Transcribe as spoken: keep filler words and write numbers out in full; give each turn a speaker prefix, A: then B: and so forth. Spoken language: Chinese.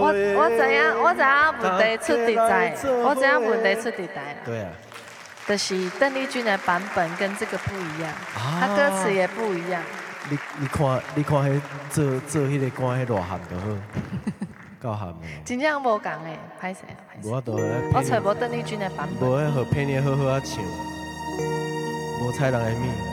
A: 我我知影，我知影问题出伫在，我知影问题出伫在啦。
B: 对啊。
A: 就是邓丽君的版本跟这个不一样，她歌词也不一样。
B: 你你看你看迄做做迄个歌迄偌咸就好，够咸的。
A: 真正无共诶，歹势歹势。
B: 我都
A: 我找无邓丽君的版本。
B: 无迄和偏偏好好啊唱，无猜人的物。